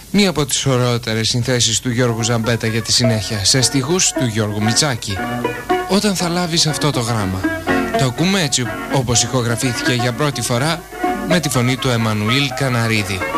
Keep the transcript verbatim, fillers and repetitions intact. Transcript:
Μία από τις ωραιότερες συνθέσεις του Γιώργου Ζαμπέτα για τη συνέχεια, σε στίχους του Γιώργου Μητσάκη. Όταν θα λάβεις αυτό το γράμμα. Το ακούμε έτσι όπως ηχογραφήθηκε για πρώτη φορά με τη φωνή του Εμμανουήλ Καναρίδη.